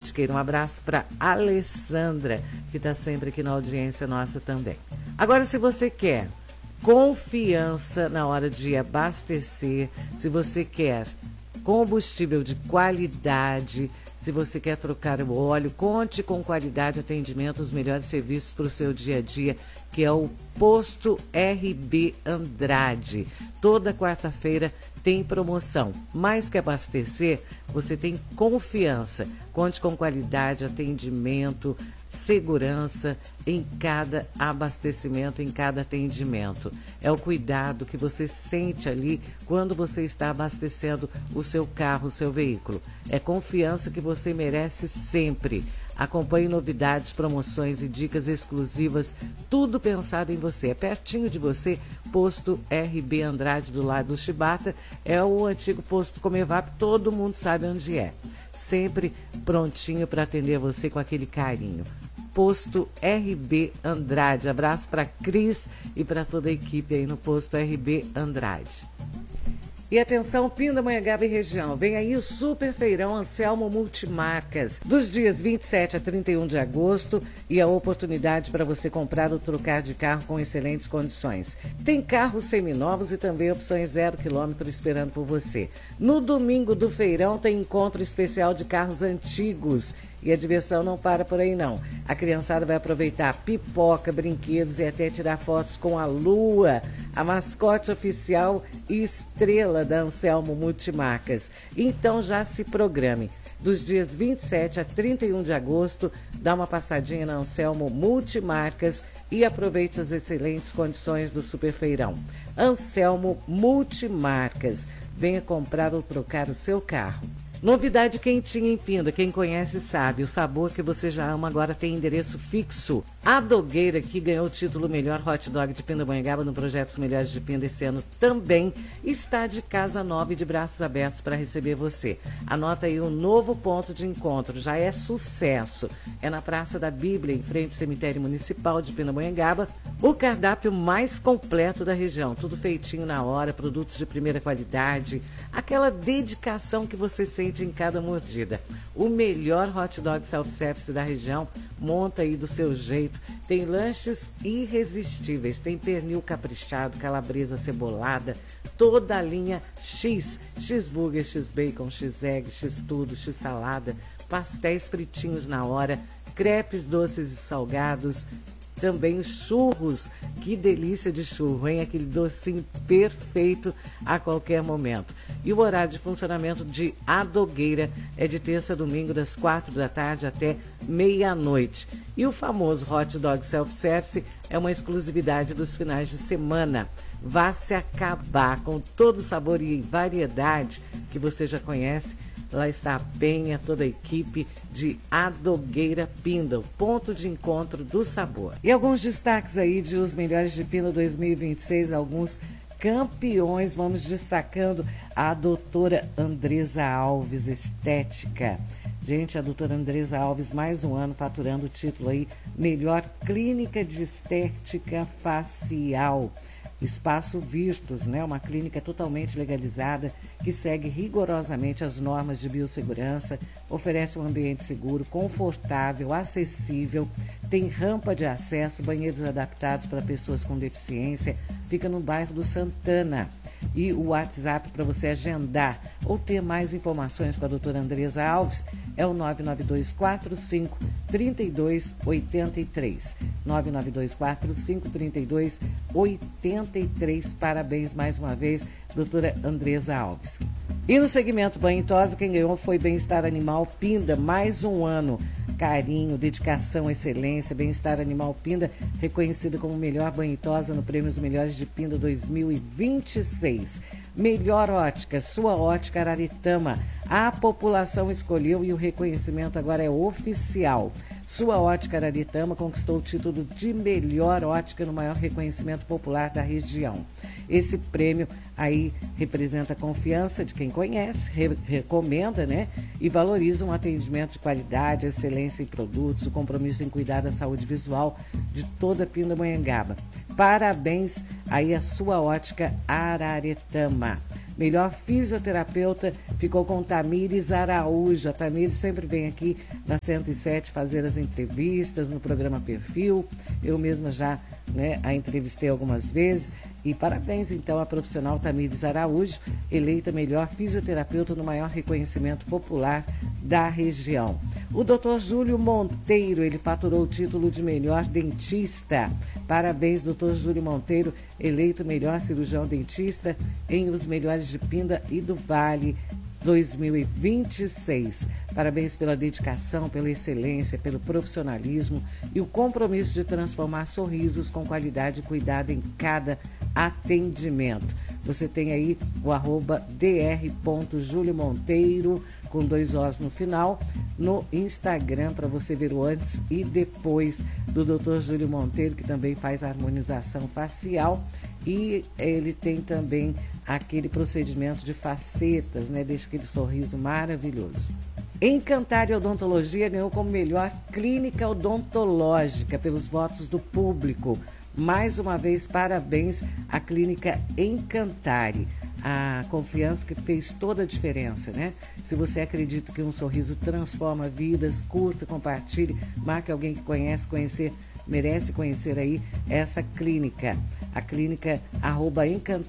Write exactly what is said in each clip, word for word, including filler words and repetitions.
Mantiqueira. Um abraço para Alessandra, que está sempre aqui na audiência nossa também. Agora, se você quer confiança na hora de abastecer, se você quer combustível de qualidade, se você quer trocar o óleo, conte com qualidade, atendimento, os melhores serviços para o seu dia a dia, que é o Posto R B Andrade. Toda quarta-feira tem promoção. Mais que abastecer, você tem confiança. Conte com qualidade, atendimento, segurança em cada abastecimento, em cada atendimento. É o cuidado que você sente ali quando você está abastecendo o seu carro, o seu veículo. É confiança que você merece sempre. Acompanhe novidades, promoções e dicas exclusivas, tudo pensado em você. É pertinho de você, Posto R B Andrade, do lado do Chibata. É o antigo Posto Comevap, todo mundo sabe onde é. Sempre prontinho para atender você com aquele carinho. Posto R B Andrade. Abraço para Cris e para toda a equipe aí no Posto R B Andrade. E atenção, Pindamonhangaba e região, vem aí o Super Feirão Anselmo Multimarcas, dos dias vinte e sete a trinta e um de agosto, e a oportunidade para você comprar ou trocar de carro com excelentes condições. Tem carros seminovos e também opções zero quilômetro esperando por você. No domingo do feirão tem encontro especial de carros antigos. E a diversão não para por aí não. A criançada vai aproveitar pipoca, brinquedos e até tirar fotos com a Lua, a mascote oficial e estrela da Anselmo Multimarcas. Então já se programe. Dos dias vinte e sete a trinta e um de agosto, dá uma passadinha na Anselmo Multimarcas e aproveite as excelentes condições do Super Feirão. Anselmo Multimarcas. Venha comprar ou trocar o seu carro. Novidade quentinha em Pinda, quem conhece sabe, o sabor que você já ama agora tem endereço fixo. A Dogueira, que ganhou o título Melhor Hot Dog de Pindamonhangaba no projeto Os Melhores de Pinda esse ano, também está de casa nova e de braços abertos para receber você. Anota aí um novo ponto de encontro, já é sucesso. É na Praça da Bíblia, em frente ao Cemitério Municipal de Pindamonhangaba, o cardápio mais completo da região, tudo feitinho na hora, produtos de primeira qualidade, aquela dedicação que você sente em cada mordida. O melhor hot dog self-service da região, monta aí do seu jeito. Tem lanches irresistíveis, tem pernil caprichado, calabresa cebolada, toda a linha X, X-burger, X-bacon, X-egg, X-tudo, X-salada, pastéis fritinhos na hora, crepes doces e salgados, também os churros. Que delícia de churro, hein? Aquele docinho perfeito a qualquer momento. E o horário de funcionamento de A Dogueira é de terça a domingo, das quatro da tarde até meia-noite. E o famoso hot dog self-service é uma exclusividade dos finais de semana. Vá se acabar com todo o sabor e variedade que você já conhece. Lá está a Penha, toda a equipe de A Dogueira Pinda, o ponto de encontro do sabor. E alguns destaques aí de Os Melhores de Pinda dois mil e vinte e seis, alguns campeões. Vamos destacando a doutora Andresa Alves, estética. Gente, a doutora Andresa Alves, mais um ano faturando o título aí, melhor clínica de estética facial. Espaço Vistos, né? Uma clínica totalmente legalizada que segue rigorosamente as normas de biossegurança, oferece um ambiente seguro, confortável, acessível, tem rampa de acesso, banheiros adaptados para pessoas com deficiência, fica no bairro do Santana. E o WhatsApp para você agendar ou ter mais informações com a doutora Andresa Alves é o nove nove dois quatro cinco, três dois oito três. nove nove dois quatro cinco, três dois oito três. Parabéns mais uma vez, doutora Andresa Alves. E no segmento banho e tosa, quem ganhou foi Bem-Estar Animal Pinda, mais um ano. Carinho, dedicação, excelência, Bem-Estar Animal Pinda, reconhecida como melhor banho e tosa no Prêmio Os Melhores de Pinda dois mil e vinte e seis. Melhor ótica, sua ótica Araritama. A população escolheu e o reconhecimento agora é oficial. Sua ótica Araritama conquistou o título de melhor ótica no maior reconhecimento popular da região. Esse prêmio aí representa a confiança de quem conhece, re recomenda, né? E valoriza um atendimento de qualidade, excelência em produtos, o compromisso em cuidar da saúde visual de toda Pindamonhangaba. Parabéns aí à sua ótica Araretama. Melhor fisioterapeuta ficou com Tamires Araújo. A Tamires sempre vem aqui na cento e sete fazer as entrevistas no programa Perfil. Eu mesma já, né, a entrevistei algumas vezes. E parabéns, então, à profissional Tamires Araújo, eleita melhor fisioterapeuta no maior reconhecimento popular da região. O doutor Júlio Monteiro, ele faturou o título de melhor dentista. Parabéns, doutor Júlio Monteiro, eleito melhor cirurgião dentista em Os Melhores de Pinda e do Vale dois mil e vinte e seis. Parabéns pela dedicação, pela excelência, pelo profissionalismo e o compromisso de transformar sorrisos com qualidade e cuidado em cada atendimento. Você tem aí o arroba dr.juliomonteiro com dois Os no final no Instagram para você ver o antes e depois do doutor Júlio Monteiro, que também faz harmonização facial, e ele tem também aquele procedimento de facetas, né? Deixa aquele sorriso maravilhoso. Encantar Odontologia ganhou como melhor clínica odontológica pelos votos do público. Mais uma vez, parabéns à clínica Encantare. A confiança que fez toda a diferença, né? Se você acredita que um sorriso transforma vidas, curta, compartilhe, marque alguém que conhece, conhecer, merece conhecer aí essa clínica. A clínica arroba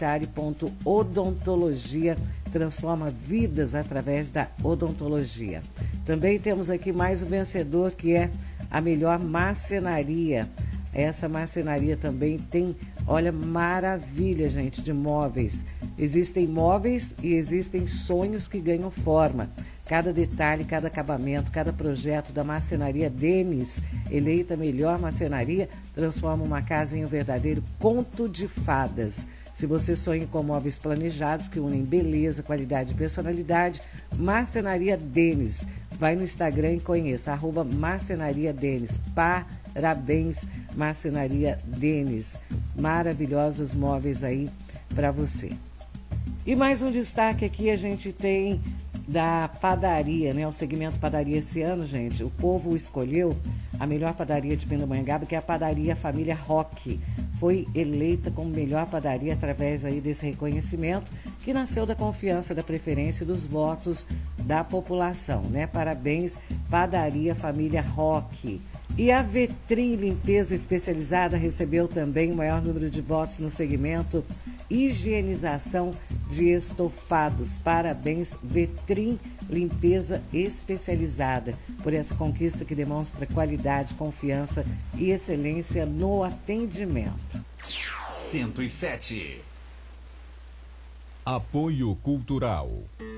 encantare.odontologia transforma vidas através da odontologia. Também temos aqui mais um vencedor, que é a melhor marcenaria. Essa marcenaria também tem, olha, maravilha, gente, de móveis. Existem móveis e existem sonhos que ganham forma. Cada detalhe, cada acabamento, cada projeto da Marcenaria Denis, eleita melhor marcenaria, transforma uma casa em um verdadeiro conto de fadas. Se você sonha com móveis planejados que unem beleza, qualidade e personalidade, Marcenaria Denis. Vai no Instagram e conheça, arroba Marcenaria Denis. Parabéns, Marcenaria Denis. Maravilhosos móveis aí para você. E mais um destaque aqui, a gente tem da padaria, né? O segmento padaria esse ano, gente, o povo escolheu a melhor padaria de Pindamonhangaba, que é a padaria Família Roque. Foi eleita como melhor padaria através aí desse reconhecimento, que nasceu da confiança, da preferência e dos votos da população, né? Parabéns, padaria Família Roque. E a Vetrim Limpeza Especializada recebeu também o maior número de votos no segmento higienização de estofados. Parabéns, Vetrim Limpeza Especializada, por essa conquista que demonstra qualidade, confiança e excelência no atendimento. cento e sete. Apoio Cultural.